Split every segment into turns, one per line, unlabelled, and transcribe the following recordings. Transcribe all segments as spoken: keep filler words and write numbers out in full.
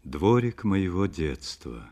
Дворик моего детства.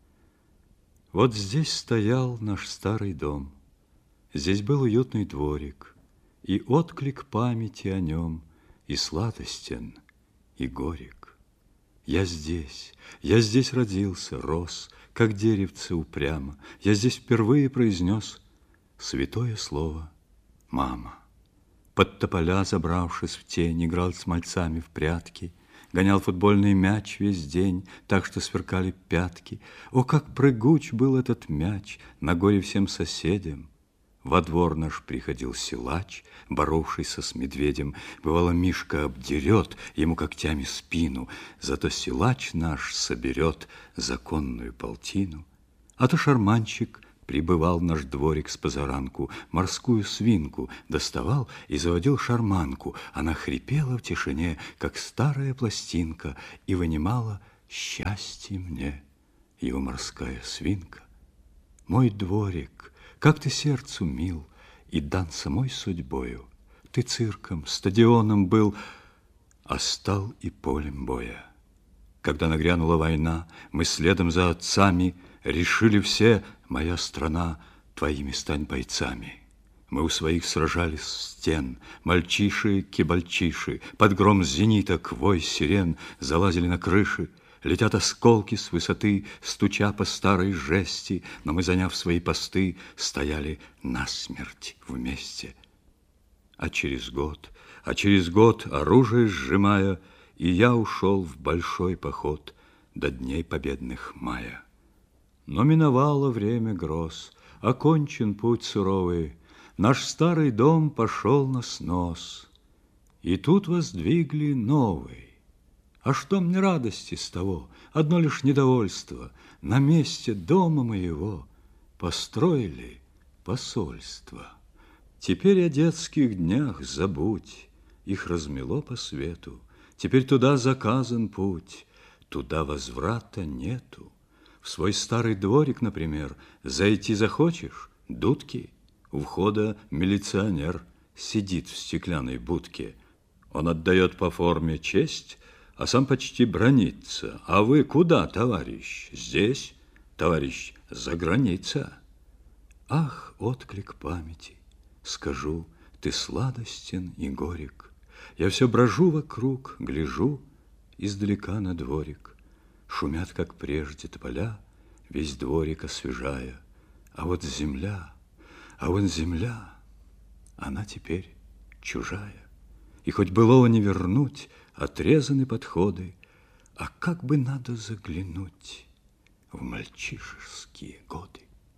Вот здесь стоял наш старый дом. Здесь был уютный дворик, и отклик памяти о нем, и сладостен, и горек. Я здесь, я здесь родился, рос, как деревце упрямо. Я здесь впервые произнес святое слово «мама». Под тополя, забравшись в тень, играл с мальцами в прятки, гонял футбольный мяч весь день, так что сверкали пятки. О, как прыгуч был этот мяч, на горе всем соседям! Во двор наш приходил силач, боровшийся с медведем. Бывало, Мишка обдерет ему когтями спину, зато силач наш соберет законную полтину. А то шарманщик прибывал в наш дворик с позаранку, морскую свинку доставал и заводил шарманку. Она хрипела в тишине, как старая пластинка, и вынимала счастье мне, его морская свинка. Мой дворик, как ты сердцу мил и дан самой судьбою. Ты цирком, стадионом был, а стал и полем боя. Когда нагрянула война, мы следом за отцами решили все: моя страна, твоими стань бойцами. Мы у своих сражались с стен, мальчиши, кибальчиши, под гром зенита, к вой сирен, залазили на крыши. Летят осколки с высоты, стуча по старой жести, но мы, заняв свои посты, стояли насмерть вместе. А через год, а через год, оружие сжимая, и я ушел в большой поход до дней победных мая. Но миновало время гроз, окончен путь суровый, наш старый дом пошел на снос, и тут воздвигли новый. А что мне радости с того? Одно лишь недовольство. На месте дома моего построили посольство. Теперь о детских днях забудь, их размело по свету. Теперь туда заказан путь, туда возврата нету. В свой старый дворик, например, зайти захочешь — дудки. У входа милиционер сидит в стеклянной будке. Он отдает по форме честь, а сам почти бранится. А вы куда, товарищ? Здесь, товарищ, за граница. Ах, отклик памяти, скажу, ты сладостен и горек. Я все брожу вокруг, гляжу издалека на дворик. Шумят, как прежде, тополя, весь дворик освежая. А вот земля, а вот земля, она теперь чужая. И хоть былого не вернуть, отрезаны подходы, а как бы надо заглянуть в мальчишеские годы.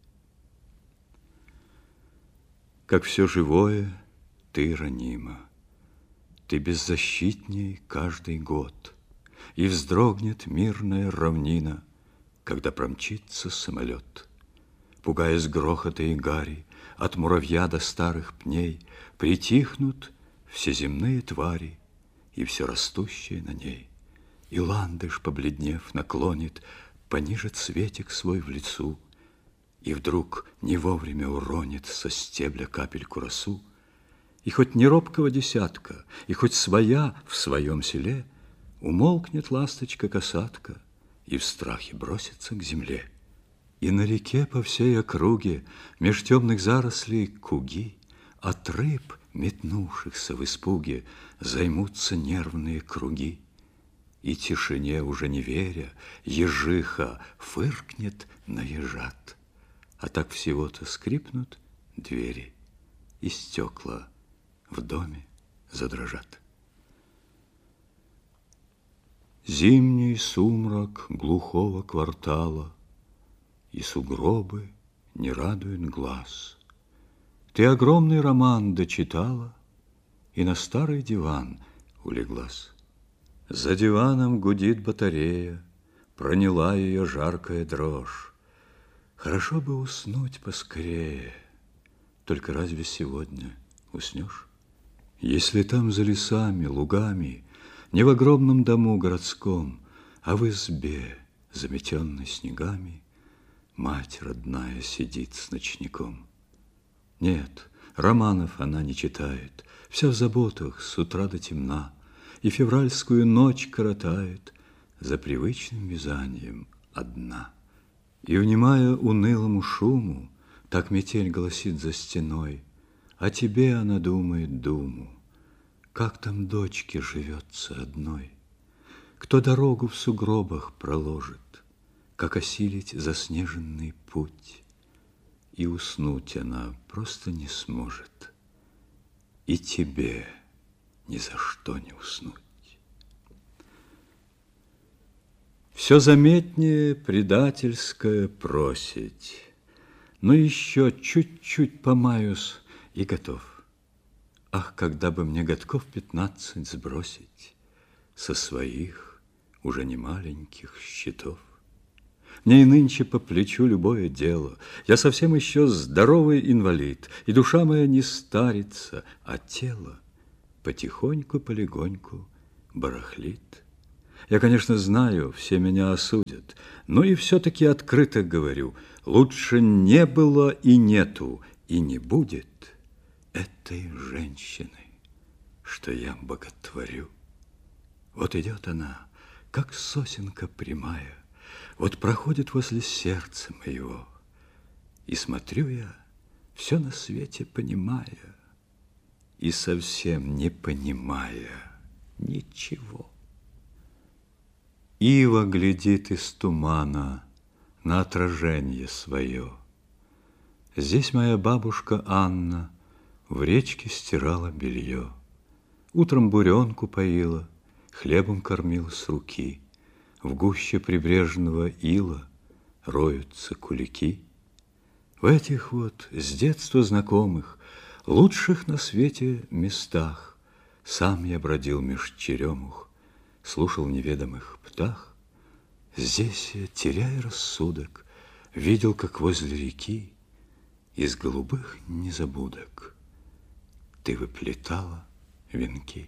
Как все живое, ты ранима, ты беззащитней каждый год, и вздрогнет мирная равнина, когда промчится самолет. Пугаясь грохота и гари, от муравья до старых пней, притихнут все земные твари и все растущее на ней. И ландыш, побледнев, наклонит пониже цветик свой в лицу, и вдруг не вовремя уронит со стебля капельку росу. И хоть не робкого десятка, и хоть своя в своем селе, умолкнет ласточка-касатка и в страхе бросится к земле. И на реке по всей округе меж темных зарослей куги от рыб, метнувшихся в испуге, займутся нервные круги. И тишине уже не веря, ежиха фыркнет на ежат. А так всего-то скрипнут двери, и стекла в доме задрожат. Зимний сумрак глухого квартала, и сугробы не радуют глаз. Ты огромный роман дочитала и на старый диван улеглась. За диваном гудит батарея, проняла ее жаркая дрожь. Хорошо бы уснуть поскорее, только разве сегодня уснешь? Если там за лесами, лугами, не в огромном дому городском, а в избе, заметенной снегами, мать родная сидит с ночником. Нет, романов она не читает, вся в заботах с утра до темна, и февральскую ночь коротает за привычным вязанием одна. И, внимая унылому шуму, так метель гласит за стеной, о тебе она думает думу, как там дочке живется одной. Кто дорогу в сугробах проложит, как осилить заснеженный путь, и уснуть она просто не сможет, и тебе ни за что не уснуть. Все заметнее предательское просить, но еще чуть-чуть помаюсь и готов. Ах, когда бы мне годков пятнадцать сбросить со своих уже не маленьких счетов. Мне и нынче по плечу любое дело. Я совсем еще здоровый инвалид, и душа моя не старится, а тело потихоньку-полегоньку барахлит. Я, конечно, знаю, все меня осудят, но и все-таки открыто говорю, лучше не было и нету, и не будет этой женщины, что я боготворю. Вот идет она, как сосенка прямая, вот проходит возле сердца моего, и смотрю я, все на свете понимая, и совсем не понимая ничего. Ива глядит из тумана на отражение свое. Здесь моя бабушка Анна в речке стирала белье. Утром буренку поила, хлебом кормила с руки. В гуще прибрежного ила роются кулики. В этих вот с детства знакомых, лучших на свете местах сам я бродил меж черемух, слушал неведомых птах. Здесь я, теряя рассудок, видел, как возле реки из голубых незабудок ты выплетала венки.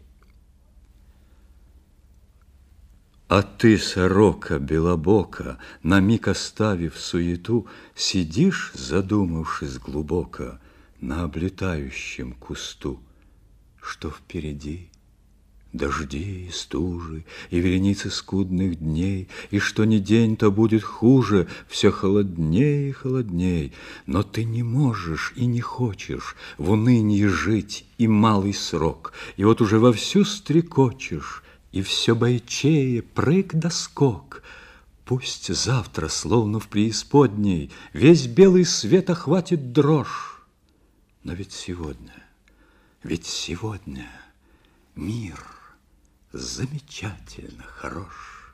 А ты, сорока белобока, на миг оставив суету, сидишь, задумавшись глубоко, на облетающем кусту. Что впереди? Дожди и стужи, и вереницы скудных дней, и что ни день, то будет хуже, все холодней и холодней. Но ты не можешь и не хочешь в унынии жить и малый срок, и вот уже вовсю стрекочешь, и все бойчее прыг да скок. Пусть завтра, словно в преисподней, весь белый свет охватит дрожь. Но ведь сегодня, ведь сегодня мир замечательно хорош.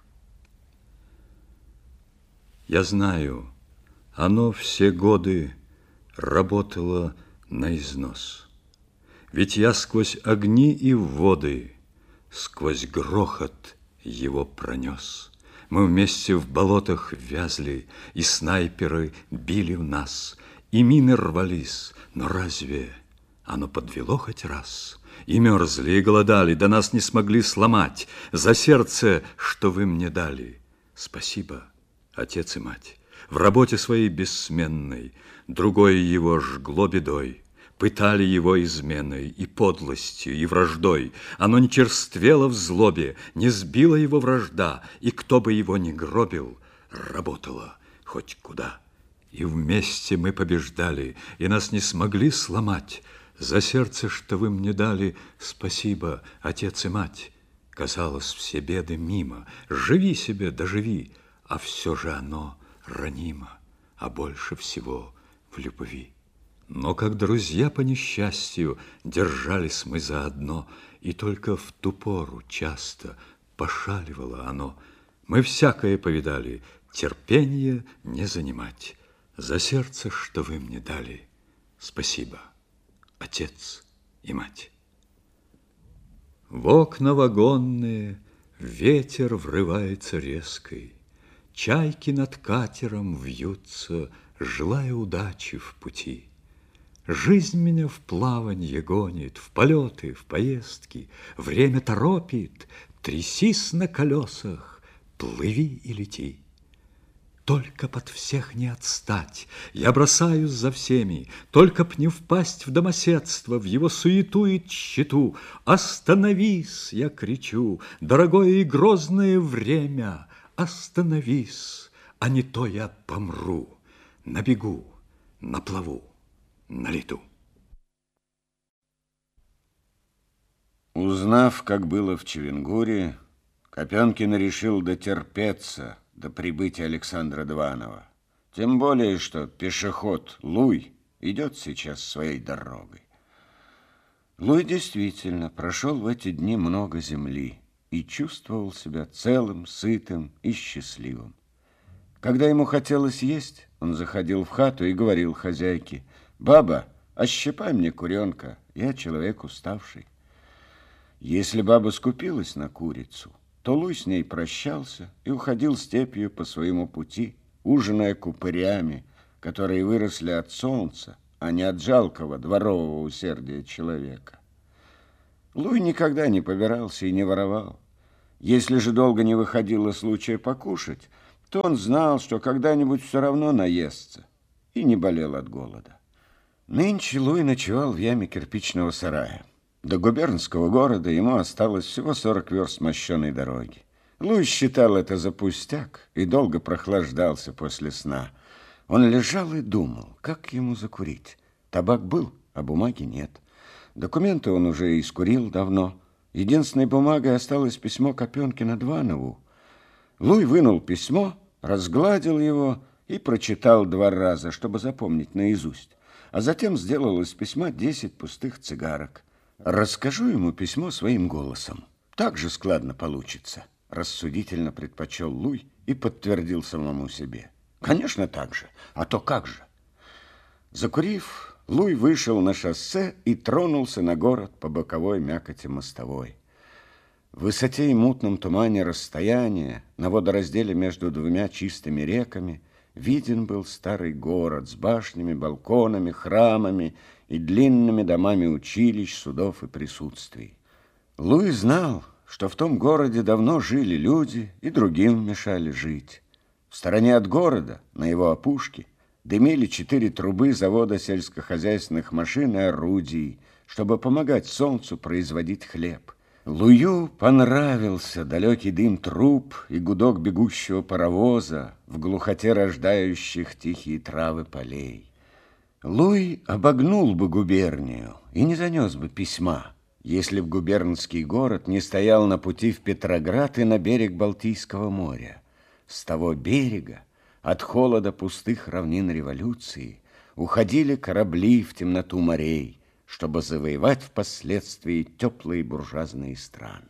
Я знаю, оно все годы работало на износ. Ведь я сквозь огни и воды, сквозь грохот его пронес. Мы вместе в болотах вязли, и снайперы били в нас, и мины рвались, но разве оно подвело хоть раз? И мерзли, и голодали, да нас не смогли сломать за сердце, что вы мне дали. Спасибо, отец и мать, в работе своей бессменной другое его жгло бедой. Пытали его изменой и подлостью, и враждой. Оно не черствело в злобе, не сбила его вражда, и кто бы его ни гробил, работало хоть куда. И вместе мы побеждали, и нас не смогли сломать. За сердце, что вы мне дали, спасибо, отец и мать. Казалось, все беды мимо, живи себе, доживи, а все же оно ранимо, а больше всего в любви. Но как друзья по несчастью держались мы заодно, и только в ту пору часто пошаливало оно. Мы всякое повидали, терпение не занимать. За сердце, что вы мне дали, спасибо, отец и мать. В окна вагонные ветер врывается резкой, чайки над катером вьются, желая удачи в пути. Жизнь меня в плаванье гонит, в полеты, в поездки, время торопит, трясись на колесах, плыви и лети. Только под всех не отстать, я бросаюсь за всеми, только б не впасть в домоседство, в его суету и тщету. Остановись, я кричу, дорогое и грозное время, остановись, а не то я помру на бегу, на плаву, на лету.
Узнав, как было в Чевенгуре, Копенкин решил дотерпеться до прибытия Александра Дванова. Тем более, что пешеход Луй идет сейчас своей дорогой. Луй действительно прошел в эти дни много земли и чувствовал себя целым, сытым и счастливым. Когда ему хотелось есть, он заходил в хату и говорил хозяйке: «Баба, ощипай мне куренка, я человек уставший». Если баба скупилась на курицу, то Луй с ней прощался и уходил степью по своему пути, ужиная купырями, которые выросли от солнца, а не от жалкого дворового усердия человека. Луй никогда не побирался и не воровал. Если же долго не выходило случая покушать, то он знал, что когда-нибудь все равно наестся, и не болел от голода. Нынче Луй ночевал в яме кирпичного сарая. До губернского города ему осталось всего сорок верст мощеной дороги. Луй считал это за пустяк и долго прохлаждался после сна. Он лежал и думал, как ему закурить. Табак был, а бумаги нет. Документы он уже искурил давно. Единственной бумагой осталось письмо Копенкина Дванову. Луй вынул письмо, разгладил его и прочитал два раза, чтобы запомнить наизусть. А затем сделал из письма десять пустых цигарок. Расскажу ему письмо своим голосом. Так же складно получится. Рассудительно предпочел Луй и подтвердил самому себе. Конечно, так же. А то как же? Закурив, Луй вышел на шоссе и тронулся на город по боковой мякоти мостовой. В высоте и мутном тумане расстояния, на водоразделе между двумя чистыми реками, виден был старый город с башнями, балконами, храмами и длинными домами училищ, судов и присутствий. Луй знал, что в том городе давно жили люди и другим мешали жить. В стороне от города, на его опушке, дымили четыре трубы завода сельскохозяйственных машин и орудий, чтобы помогать солнцу производить хлеб. Лую понравился далекий дым труб и гудок бегущего паровоза в глухоте рождающих тихие травы полей. Луй обогнул бы губернию и не занес бы письма, если б губернский город не стоял на пути в Петроград и на берег Балтийского моря. С того берега, от холода пустых равнин революции, уходили корабли в темноту морей, чтобы завоевать впоследствии теплые буржуазные страны.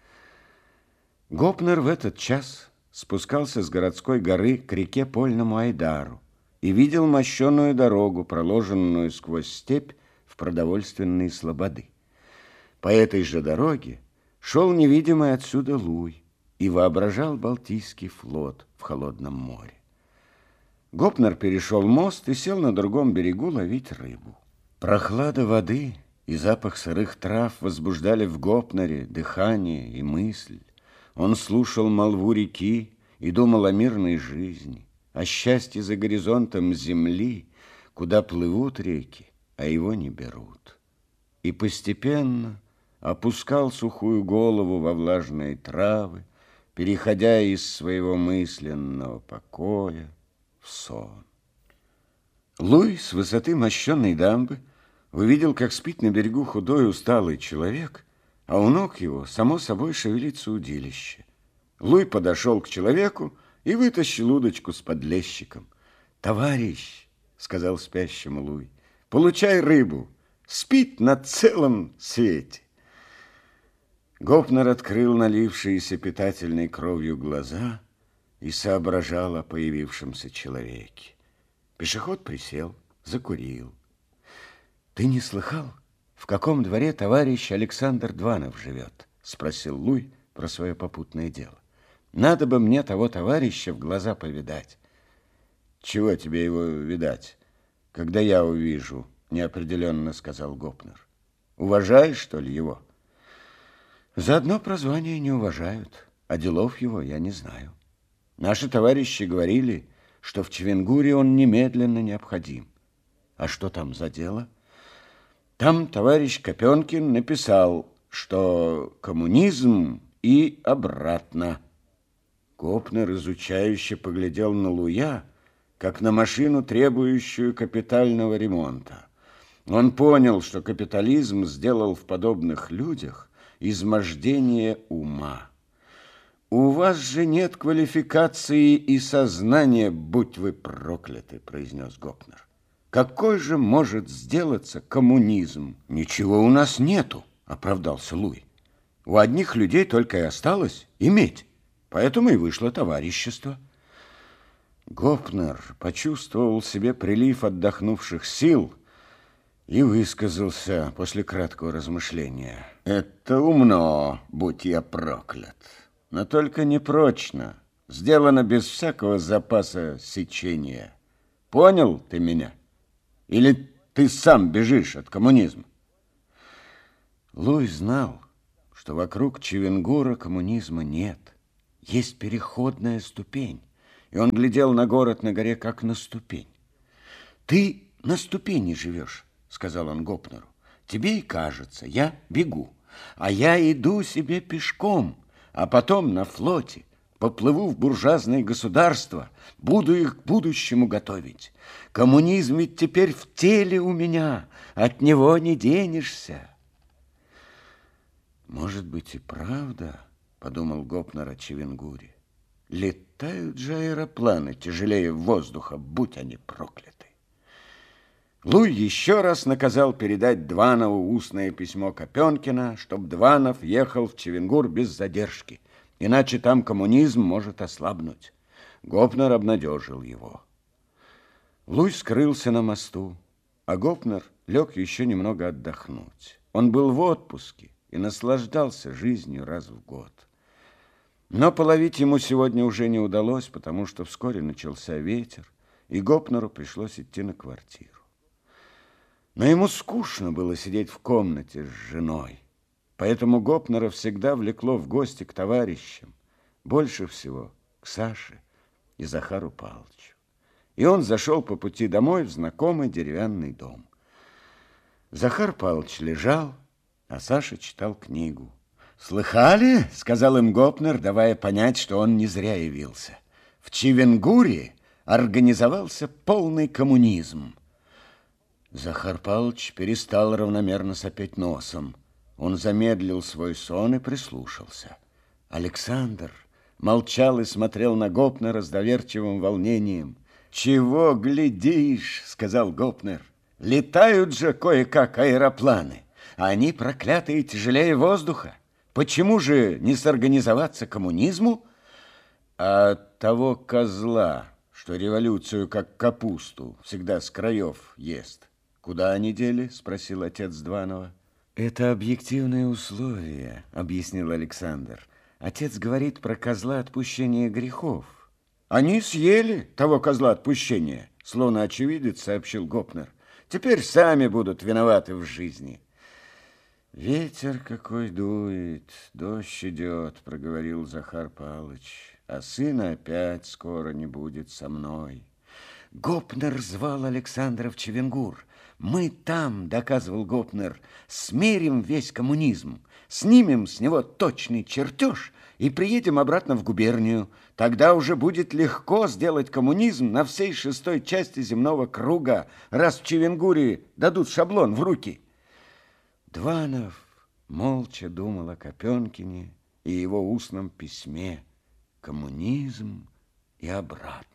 Гопнер в этот час спускался с городской горы к реке Польному Айдару и видел мощеную дорогу, проложенную сквозь степь в продовольственные слободы. По этой же дороге шел невидимый отсюда Луй и воображал Балтийский флот в холодном море. Гопнер перешел мост и сел на другом берегу ловить рыбу. Прохлада воды и запах сырых трав возбуждали в Гопнере дыхание и мысль. Он слушал молву реки и думал о мирной жизни, о счастье за горизонтом земли, куда плывут реки, а его не берут. И постепенно опускал сухую голову во влажные травы, переходя из своего мысленного покоя в сон. Луй с высоты мощенной дамбы увидел, как спит на берегу худой усталый человек, а у ног его, само собой, шевелится удилище. Луй подошел к человеку и вытащил удочку с подлещиком. «Товарищ, — сказал спящему Луй, — получай рыбу, спит на целом свете». Гопнер открыл налившиеся питательной кровью глаза и соображал о появившемся человеке. Пешеход присел, закурил. «Ты не слыхал, в каком дворе товарищ Александр Дванов живет?» — спросил Луй про свое попутное дело. «Надо бы мне того товарища в глаза повидать». «Чего тебе его видать, когда я увижу?» — неопределенно сказал Гопнер. «Уважаешь, что ли, его?» «За одно прозвание не уважают, а делов его я не знаю. Наши товарищи говорили, что в Чевенгуре он немедленно необходим. А что там за дело? Там товарищ Копенкин написал, что коммунизм и обратно». Гопнер изучающе поглядел на Луя, как на машину, требующую капитального ремонта. Он понял, что капитализм сделал в подобных людях измождение ума. «У вас же нет квалификации и сознания, будь вы прокляты», произнес Гопнер. «Какой же может сделаться коммунизм?» «Ничего у нас нету», оправдался Луй. «У одних людей только и осталось иметь, поэтому и вышло товарищество». Гопнер почувствовал в себе прилив отдохнувших сил и высказался после краткого размышления. «Это умно, будь я проклят, но только непрочно, сделано без всякого запаса сечения. Понял ты меня? Или ты сам бежишь от коммунизма?» Луй знал, что вокруг Чивенгура коммунизма нет. Есть переходная ступень, и он глядел на город на горе, как на ступень. «Ты на ступени живешь», — сказал он Гопнеру. «Тебе и кажется, я бегу, а я иду себе пешком, а потом на флоте поплыву в буржуазные государства, буду их к будущему готовить. Коммунизм ведь теперь в теле у меня, от него не денешься». «Может быть и правда», — подумал Гопнер о Чивенгуре. «Летают же аэропланы тяжелее воздуха, будь они прокляты». Луй еще раз наказал передать Дванову устное письмо Копенкина, чтоб Дванов ехал в Чивенгур без задержки, иначе там коммунизм может ослабнуть. Гопнер обнадежил его. Луй скрылся на мосту, а Гопнер лег еще немного отдохнуть. Он был в отпуске и наслаждался жизнью раз в год. Но половить ему сегодня уже не удалось, потому что вскоре начался ветер, и Гопнеру пришлось идти на квартиру. Но ему скучно было сидеть в комнате с женой, поэтому Гопнера всегда влекло в гости к товарищам, больше всего к Саше и Захару Павловичу. И он зашел по пути домой в знакомый деревянный дом. Захар Павлович лежал, а Саша читал книгу. «Слыхали?» — сказал им Гопнер, давая понять, что он не зря явился. «В Чивенгуре организовался полный коммунизм». Захар Павлович перестал равномерно сопеть носом. Он замедлил свой сон и прислушался. Александр молчал и смотрел на Гопнера с доверчивым волнением. «Чего глядишь?» — сказал Гопнер. «Летают же кое-как аэропланы, а они проклятые тяжелее воздуха. Почему же не сорганизоваться коммунизму?» «А того козла, что революцию как капусту всегда с краев ест, куда они дели?» — спросил отец Дванова. «Это объективные условия», — объяснил Александр. «Отец говорит про козла отпущения грехов». «Они съели того козла отпущения», — словно очевидец сообщил Гопнер. «Теперь сами будут виноваты в жизни». «Ветер какой дует, дождь идет», — проговорил Захар Павлович. «А сына опять скоро не будет со мной». Гопнер звал Александра в Чивенгур. «Мы там, — доказывал Гопнер, — смерим весь коммунизм, снимем с него точный чертеж и приедем обратно в губернию. Тогда уже будет легко сделать коммунизм на всей шестой части земного круга, раз в Чивенгуре дадут шаблон в руки». Дванов молча думал о Копенкине и его устном письме «Коммунизм» и обратно.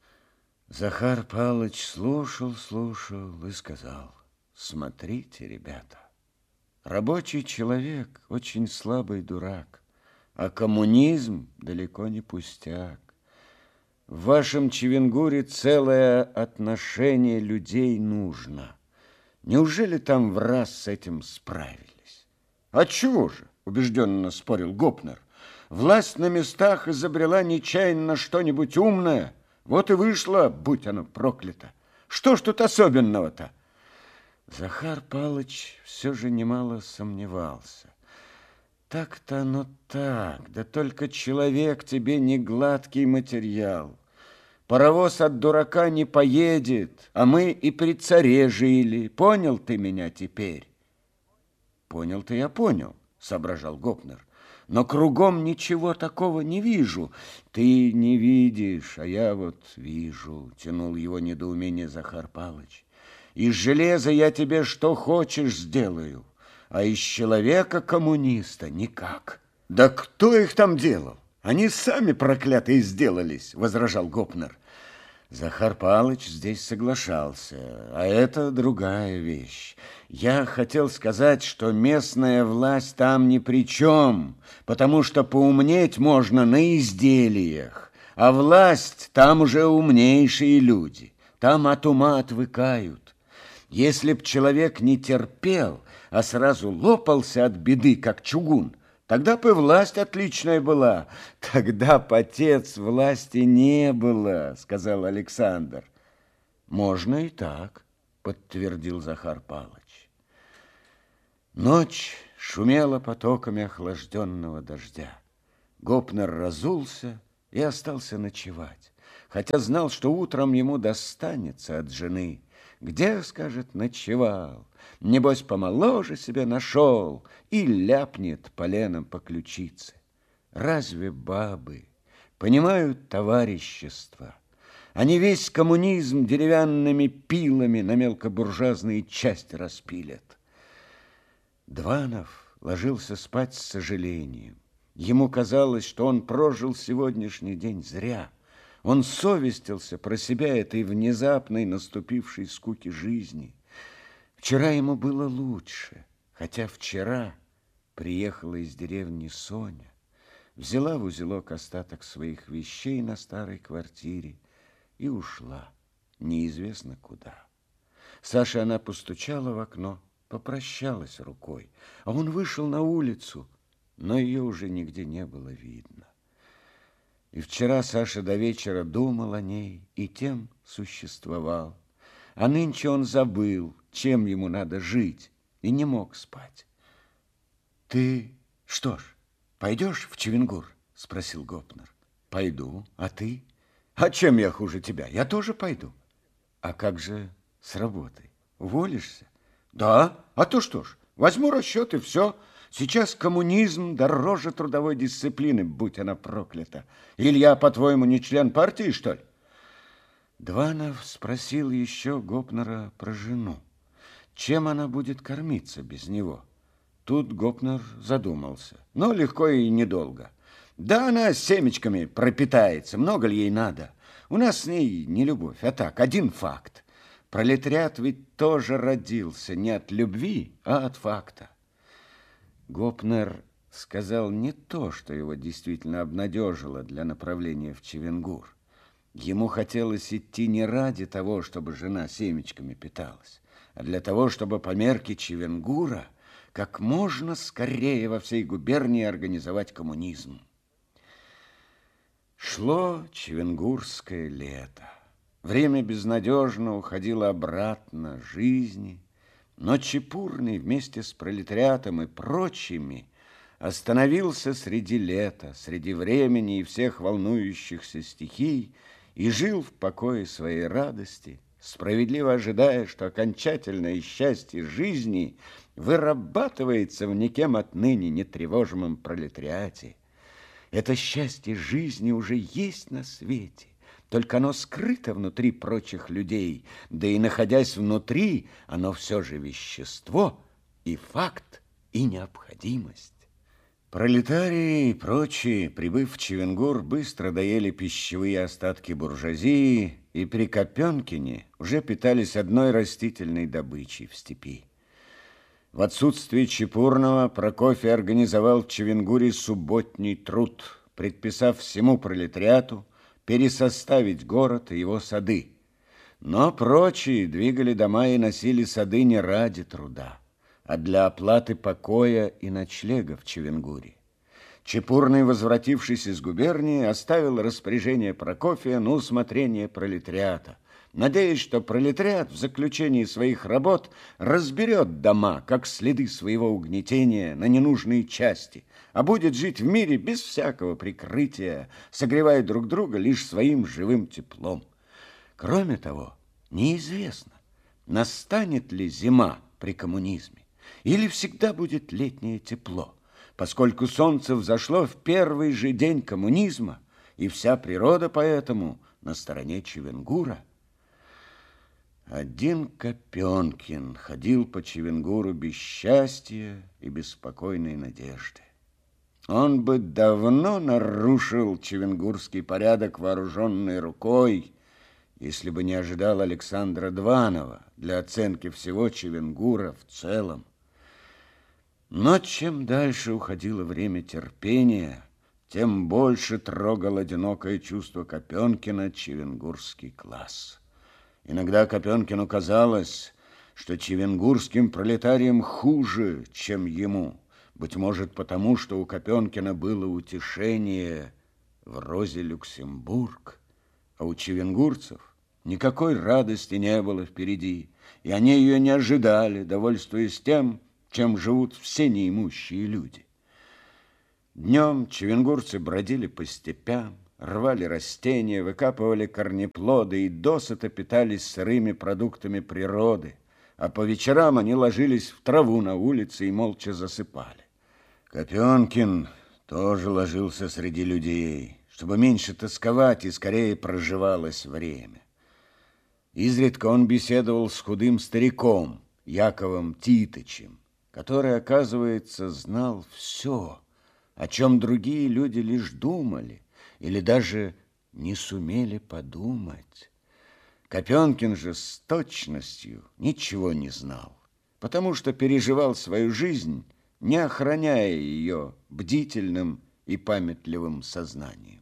Захар Павлович слушал, слушал и сказал: «Смотрите, ребята, рабочий человек очень слабый дурак, а коммунизм далеко не пустяк. В вашем Чивенгуре целое отношение людей нужно. Неужели там в раз с этим справились?» «Отчего же?» — убежденно спорил Гопнер. «Власть на местах изобрела нечаянно что-нибудь умное. Вот и вышло, будь оно проклято. Что ж тут особенного-то?» Захар Павлович все же немало сомневался. «Так-то оно так, да только человек тебе не гладкий материал. Паровоз от дурака не поедет, а мы и при царе жили. Понял ты меня теперь?» «Понял-то я понял», — соображал Гопнер. но кругом ничего такого не вижу. Ты не видишь, а я вот вижу, тянул его недоумение Захар Палыч. Из железа я тебе что хочешь сделаю, а из человека-коммуниста никак. Да кто их там делал? Они сами проклятые сделались, возражал Гопнер. Захар Палыч здесь соглашался, а это другая вещь. Я хотел сказать, что местная власть там ни при чем, потому что поумнеть можно на изделиях, а власть там уже умнейшие люди, там от ума отвыкают. Если б человек не терпел, а сразу лопался от беды, как чугун, тогда бы власть отличная была. Тогда б, отец, власти не было, сказал Александр. Можно и так, подтвердил Захар Палыч. Ночь шумела потоками охлажденного дождя. Гопнер разулся и остался ночевать, хотя знал, что утром ему достанется от жены. Где, скажет, ночевал, небось, помоложе себе нашел и ляпнет поленом по ключице. Разве бабы понимают товарищество? Они весь коммунизм деревянными пилами на мелкобуржуазные части распилят. Дванов ложился спать с сожалением. Ему казалось, что он прожил сегодняшний день зря. Он совестился про себя этой внезапной наступившей скуки жизни. Вчера ему было лучше, хотя вчера приехала из деревни Соня, взяла в узелок остаток своих вещей на старой квартире и ушла, неизвестно куда. Саше она постучала в окно, попрощалась рукой, а он вышел на улицу, но ее уже нигде не было видно. И вчера Саша до вечера думал о ней и тем существовал. А нынче он забыл, чем ему надо жить, и не мог спать. Ты что ж, пойдешь в Чевенгур? Спросил Гопнер. Пойду. А ты? А чем я хуже тебя? Я тоже пойду. А как же с работой? Уволишься? Да. А то что ж, возьму расчет и все. Сейчас коммунизм дороже трудовой дисциплины, будь она проклята. Или я, по-твоему, не член партии, что ли? Дванов спросил еще Гопнера про жену. Чем она будет кормиться без него? Тут Гопнер задумался, но легко и недолго. Да она с семечками пропитается, много ли ей надо? У нас с ней не любовь, а так, один факт. Пролетариат ведь тоже родился не от любви, а от факта. Гопнер сказал не то, что его действительно обнадежило для направления в Чевенгур. Ему хотелось идти не ради того, чтобы жена семечками питалась, а для того, чтобы по мерке Чевенгура как можно скорее во всей губернии организовать коммунизм. Шло чевенгурское лето. Время безнадежно уходило обратно жизни, но Чепурный вместе с пролетариатом и прочими остановился среди лета, среди времени и всех волнующихся стихий и жил в покое своей радости, справедливо ожидая, что окончательное счастье жизни вырабатывается в никем отныне нетревожимом пролетариате. Это счастье жизни уже есть на свете, только оно скрыто внутри прочих людей, да и находясь внутри, оно все же вещество и факт, и необходимость. Пролетарии и прочие, прибыв в Чевенгур, быстро доели пищевые остатки буржуазии и при Копенкине уже питались одной растительной добычей в степи. В отсутствие Чепурного Прокофий организовал в Чевенгуре субботний труд, предписав всему пролетариату пересоставить город и его сады. Но прочие двигали дома и носили сады не ради труда, а для оплаты покоя и ночлега в Чевенгуре. Чепурный, возвратившись из губернии, оставил распоряжение Прокофия на усмотрение пролетариата, надеясь, что пролетариат в заключении своих работ разберет дома, как следы своего угнетения, на ненужные части, а будет жить в мире без всякого прикрытия, согревая друг друга лишь своим живым теплом. Кроме того, неизвестно, настанет ли зима при коммунизме, или всегда будет летнее тепло. поскольку солнце взошло в первый же день коммунизма, и вся природа поэтому на стороне Чивенгура. Один Копенкин ходил по Чивенгуру без счастья и беспокойной надежды. Он бы давно нарушил чивенгурский порядок вооруженной рукой, если бы не ожидал Александра Дванова для оценки всего Чивенгура в целом. Но чем дальше уходило время терпения, тем больше трогал одинокое чувство Копенкина чивенгурский класс. Иногда Копенкину казалось, что чивенгурским пролетариям хуже, чем ему. Быть может, потому, что у Копенкина было утешение в Розе Люксембург, а у чивенгурцев никакой радости не было впереди, и они ее не ожидали, довольствуясь тем, чем живут все неимущие люди. Днем чивенгурцы бродили по степям, рвали растения, выкапывали корнеплоды и досыта питались сырыми продуктами природы, а по вечерам они ложились в траву на улице и молча засыпали. Копенкин тоже ложился среди людей, чтобы меньше тосковать и скорее проживалось время. Изредка он беседовал с худым стариком Яковом Титычем, который, оказывается, знал все, о чем другие люди лишь думали или даже не сумели подумать. Копенкин же с точностью ничего не знал, потому что переживал свою жизнь, не охраняя ее бдительным и памятливым сознанием.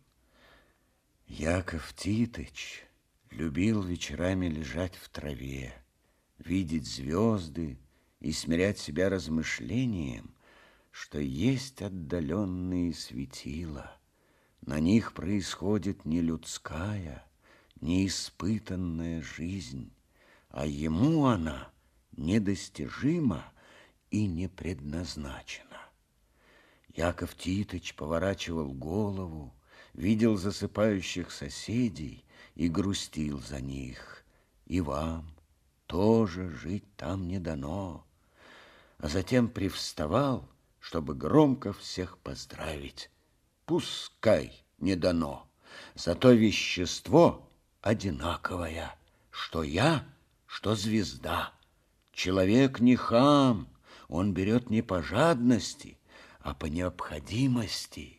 Яков Титыч любил вечерами лежать в траве, видеть звезды и смирять себя размышлением, что есть отдаленные светила. На них происходит не людская, неиспытанная жизнь, а ему она недостижима и не предназначена. Яков Титыч поворачивал голову, видел засыпающих соседей и грустил за них. И вам тоже жить там не дано. А затем привставал, чтобы громко всех поздравить. Пускай не дано, зато вещество одинаковое, что я, что звезда. Человек не хам, он берет не по жадности, а по необходимости.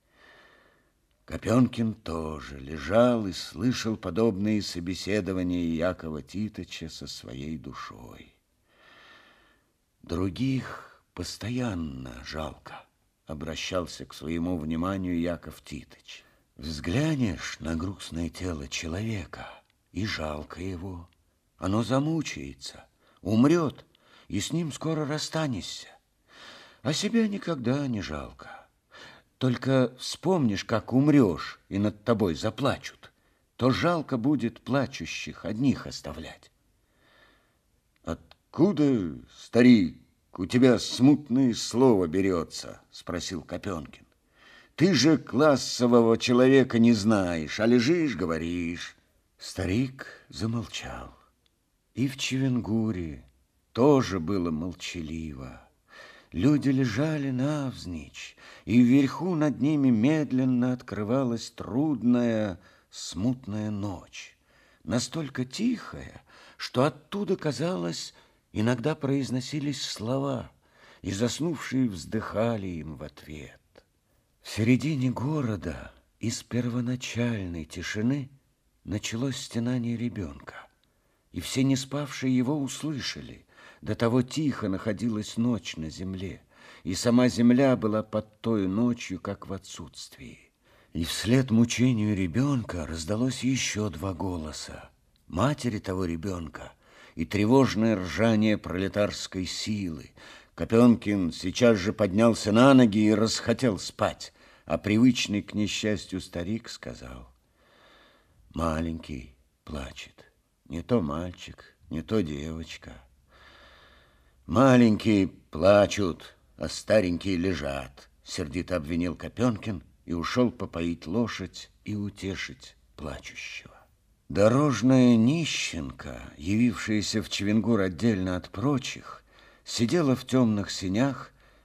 Копенкин тоже лежал и слышал подобные собеседования Якова Титыча со своей душой. Других постоянно жалко, обращался к своему вниманию Яков Титыч. Взглянешь на грустное тело человека, и жалко его. Оно замучается, умрет, и с ним скоро расстанешься. А себя никогда не жалко. Только вспомнишь, как умрешь, и над тобой заплачут, то жалко будет плачущих одних оставлять. Откуда, старик, у тебя смутное слово берется? Спросил Копенкин. Ты же классового человека не знаешь, а лежишь, говоришь. Старик замолчал. И в Чивенгуре тоже было молчаливо. Люди лежали навзничь, и вверху над ними медленно открывалась трудная, смутная ночь, настолько тихая, что оттуда, казалось, иногда произносились слова, и заснувшие вздыхали им в ответ. В середине города из первоначальной тишины началось стенание ребенка, и все не спавшие его услышали. До того тихо находилась ночь на земле, и сама земля была под той ночью, как в отсутствии. И вслед мучению ребенка раздалось еще два голоса: матери того ребенка и тревожное ржание пролетарской силы. Копенкин сейчас же поднялся на ноги и расхотел спать, а привычный к несчастью старик сказал: маленький плачет, не то мальчик, не то девочка. Маленькие плачут, а старенькие лежат, сердито обвинил Копенкин и ушел попоить лошадь и утешить плачущего. Дорожная нищенка, явившаяся в Чивенгур отдельно от прочих, сидела в темных сенях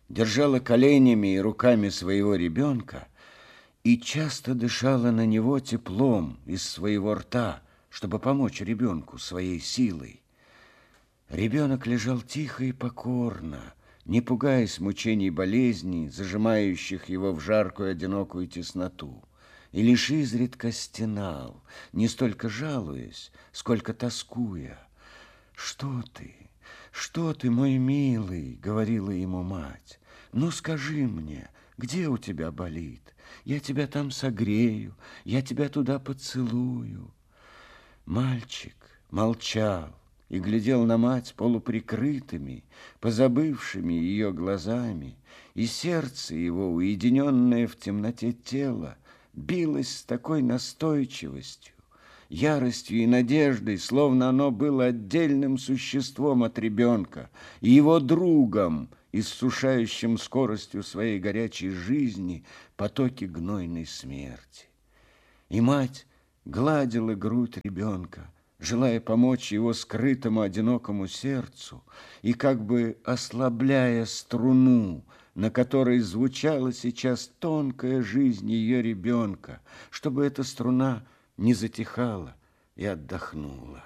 держала коленями и руками своего ребенка и часто дышала на него теплом из своего рта, чтобы помочь ребенку своей силой. Ребенок лежал тихо и покорно, не пугаясь мучений болезней, зажимающих его в жаркую одинокую тесноту, и лишь изредка стенал, не столько жалуясь, сколько тоскуя. «Что ты, что ты, мой милый?» — говорила ему мать. «Ну, скажи мне, где у тебя болит? Я тебя там согрею, я тебя туда поцелую». Мальчик молчал и глядел на мать полуприкрытыми, позабывшими ее глазами, и сердце его, уединенное в темноте тела, билось с такой настойчивостью, яростью и надеждой, словно оно было отдельным существом от ребенка и его другом, иссушающим скоростью своей горячей жизни потоки гнойной смерти. И мать гладила грудь ребенка, желая помочь его скрытому одинокому сердцу и как бы ослабляя струну, на которой звучала сейчас тонкая жизнь ее ребенка, чтобы эта струна не затихала и отдохнула.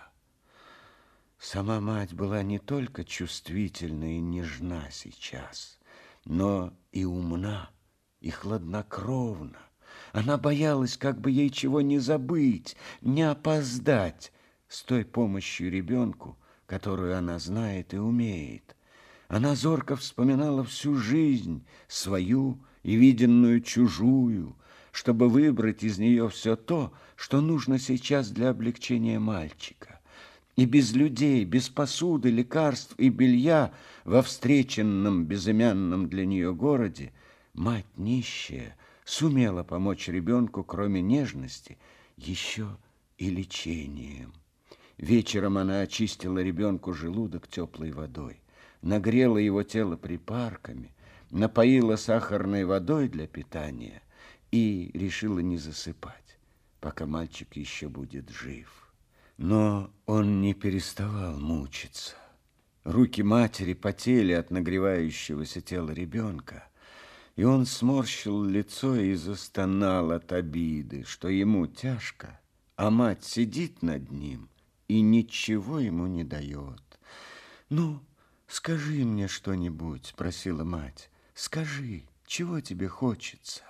Сама мать была не только чувствительна и нежна сейчас, но и умна, и хладнокровна. Она боялась, как бы ей чего не забыть, не опоздать с той помощью ребенку, которую она знает и умеет. Она зорко вспоминала всю жизнь, свою и виденную чужую, чтобы выбрать из нее все то, что нужно сейчас для облегчения мальчика. И без людей, без посуды, лекарств и белья во встреченном безымянном для нее городе мать нищая сумела помочь ребенку, кроме нежности, еще и лечением. Вечером она очистила ребенку желудок теплой водой, нагрела его тело припарками, напоила сахарной водой для питания и решила не засыпать, пока мальчик еще будет жив. Но он не переставал мучиться. Руки матери потели от нагревающегося тела ребенка, и он сморщил лицо и застонал от обиды, что ему тяжко, а мать сидит над ним и ничего ему не дает. «Ну, скажи мне что-нибудь», — спросила мать. «Скажи, чего тебе хочется?»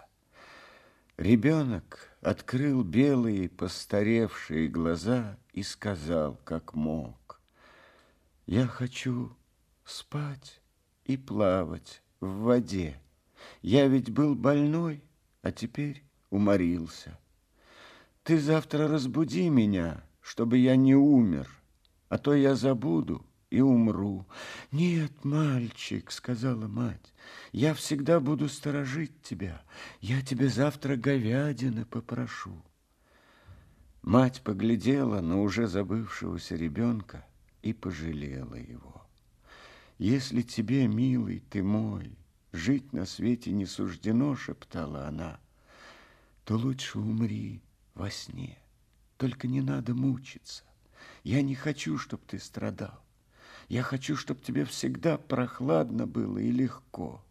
Ребенок открыл белые постаревшие глаза и сказал, как мог: «Я хочу спать и плавать в воде. Я ведь был больной, а теперь уморился. Ты завтра разбуди меня, чтобы я не умер, а то я забуду и умру». «Нет, мальчик, — сказала мать, — я всегда буду сторожить тебя. Я тебе завтра говядины попрошу». Мать поглядела на уже забывшегося ребенка и пожалела его. «Если тебе, милый ты мой, жить на свете не суждено, — шептала она, — то лучше умри во сне. Только не надо мучиться. Я не хочу, чтоб ты страдал. Я хочу, чтоб тебе всегда прохладно было и легко».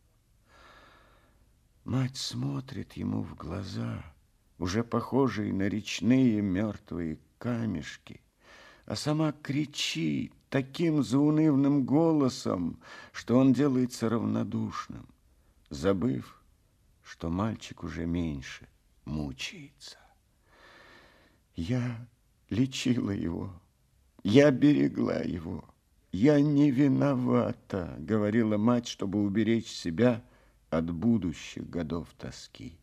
Мать смотрит ему в глаза, уже похожие на речные мертвые камешки, а сама кричит таким заунывным голосом, что он делается равнодушным, забыв, что мальчик уже меньше мучается. «Я лечила его, я берегла его. Я не виновата», — говорила мать, чтобы уберечь себя от будущих годов тоски.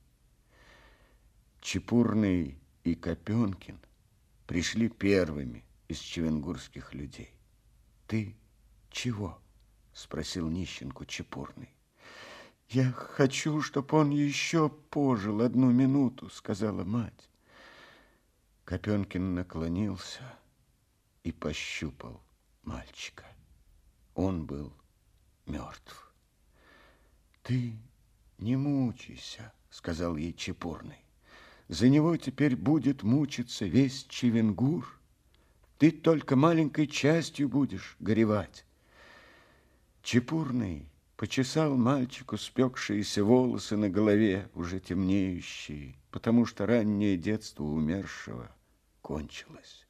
Чепурный и Копенкин пришли первыми из чевенгурских людей. «Ты чего?» — спросил нищенку Чепурный. «Я хочу, чтоб он еще пожил одну минуту», — сказала мать. Копенкин наклонился и пощупал мальчика. Он был мертв. «Ты не мучайся», — сказал ей Чепурный. «За него теперь будет мучиться весь Чевенгур. Ты только маленькой частью будешь горевать». Чепурный Почесал мальчику спекшиеся волосы на голове, уже темнеющие, потому что раннее детство умершего кончилось.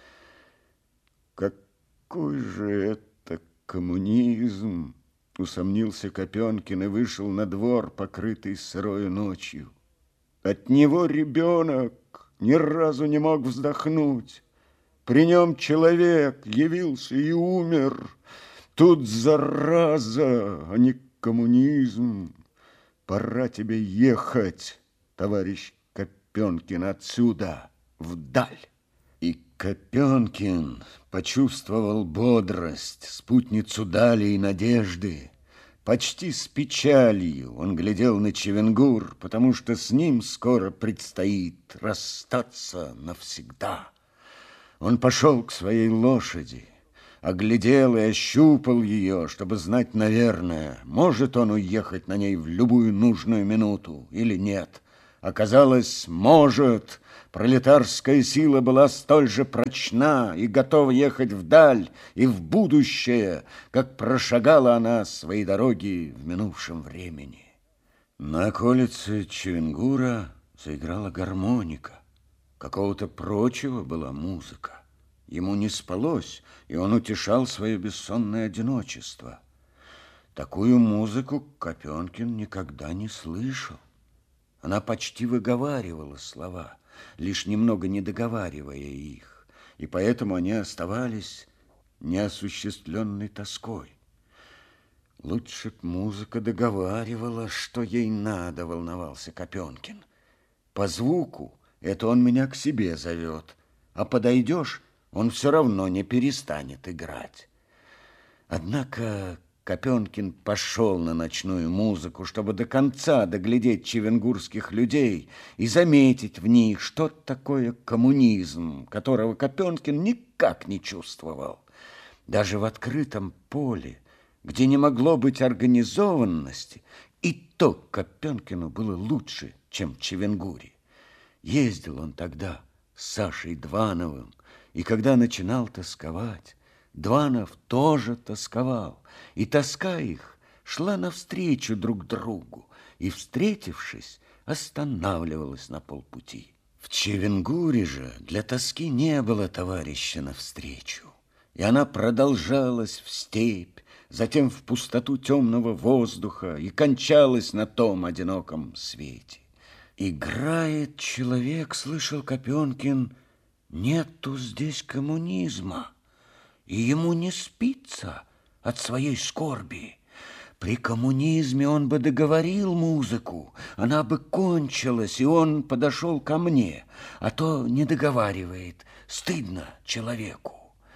Какой же это коммунизм! Усомнился Копенкин и вышел на двор, покрытый сырою ночью. От него ребенок ни разу не мог вздохнуть. При нем человек явился и умер. Тут зараза, а не коммунизм. Пора тебе ехать, товарищ Копенкин, отсюда, вдаль. И Копенкин почувствовал бодрость, спутницу дали и надежды. Почти с печалью он глядел на Чевенгур, потому что с ним скоро предстоит расстаться навсегда. Он пошел к своей лошади, оглядел и ощупал ее, чтобы знать, наверное, может он уехать на ней в любую нужную минуту или нет. Оказалось, может. Пролетарская сила была столь же прочна и готова ехать вдаль и в будущее, как прошагала она свои дороги в минувшем времени. На околице Чевенгура заиграла гармоника. Какого-то прочего была музыка. Ему не спалось, и он утешал свое бессонное одиночество. Такую музыку Копенкин никогда не слышал. Она почти выговаривала слова, лишь немного не договаривая их, и поэтому они оставались неосуществленной тоской. Лучше б музыка договаривала, что ей надо, волновался Копенкин. По звуку это он меня к себе зовет, а подойдешь, он все равно не перестанет играть. Однако Копенкин пошел на ночную музыку, чтобы до конца доглядеть чевенгурских людей и заметить в них что-то такое коммунизм, которого Копенкин никак не чувствовал. Даже в открытом поле, где не могло быть организованности, и то Копенкину было лучше, чем в Чевенгуре. Ездил он тогда с Сашей Двановым, и когда начинал тосковать, Дванов тоже тосковал, и тоска их шла навстречу друг другу, и, встретившись, останавливалась на полпути. В Чевенгуре же для тоски не было товарища навстречу, и она продолжалась в степь, затем в пустоту темного воздуха и кончалась на том одиноком свете. Играет человек, слышал Копенкин, нету здесь коммунизма, и ему не спится от своей скорби. При коммунизме он бы договорил музыку, она бы кончилась, и он подошел ко мне, а то не договаривает, стыдно человеку.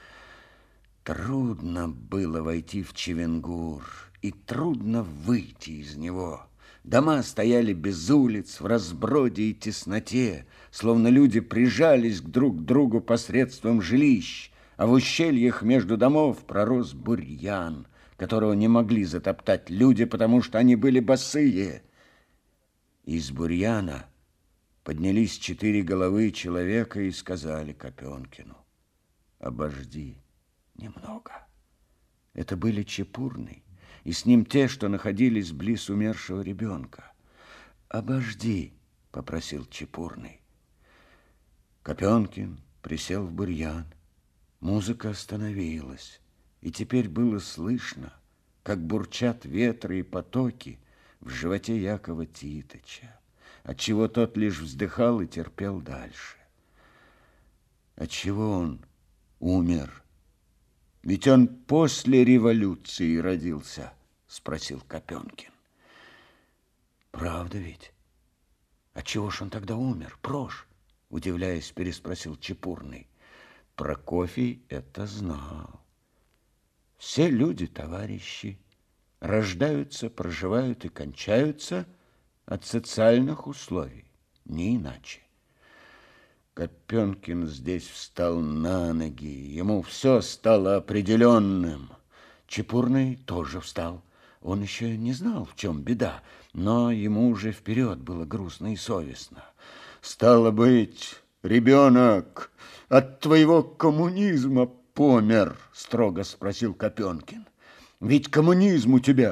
Трудно было войти в Чевенгур, и трудно выйти из него. Дома стояли без улиц, в разброде и тесноте, словно люди прижались друг к другу посредством жилищ, а в ущельях между домов пророс бурьян, которого не могли затоптать люди, потому что они были босые. Из бурьяна поднялись четыре головы человека и сказали Копенкину: «Обожди немного». Это были Чепурный, и с ним те, что находились близ умершего ребенка. «Обожди», — попросил Чепурный. Копенкин присел в бурьян. Музыка остановилась, и теперь было слышно, как бурчат ветры и потоки в животе Якова Титыча, отчего тот лишь вздыхал и терпел дальше. Отчего он умер? Ведь он после революции родился, спросил Копенкин. Правда ведь? Отчего ж он тогда умер, Прош? Удивляясь, переспросил Чепурный. Прокофий это знал. Все люди товарищи, рождаются, проживают и кончаются от социальных условий, не иначе. Копенкин здесь встал на ноги, ему все стало определенным. Чепурный тоже встал. Он еще не знал, в чем беда, но ему уже вперед было грустно и совестно. Стало быть, ребенок от твоего коммунизма помер, строго спросил Копенкин. Ведь коммунизм у тебя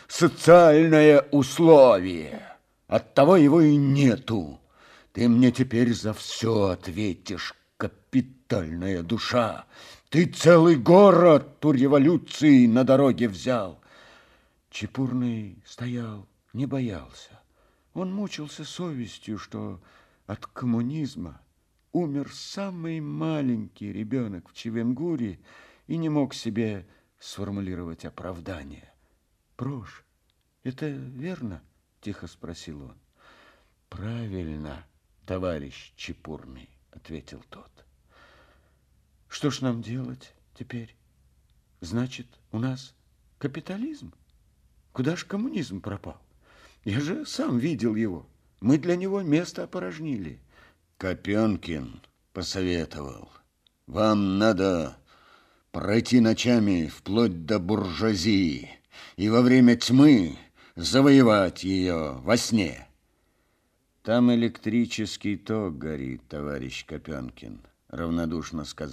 социальное условие. Оттого его и нету. Ты мне теперь за все ответишь, капитальная душа. Ты целый город у революции на дороге взял. Чепурный стоял, не боялся. Он мучился совестью, что от коммунизма умер самый маленький ребенок в Чивенгуре и не мог себе сформулировать оправдание. «Прош, это верно?» – тихо спросил он. «Правильно, товарищ Чепурный», – ответил тот. «Что ж нам делать теперь? Значит, у нас капитализм? Куда ж коммунизм пропал? Я же сам видел его. Мы для него место опорожнили». Копенкин посоветовал: вам надо пройти ночами вплоть до буржуазии и во время тьмы завоевать ее во сне. Там электрический ток горит, товарищ Копенкин, равнодушно сказал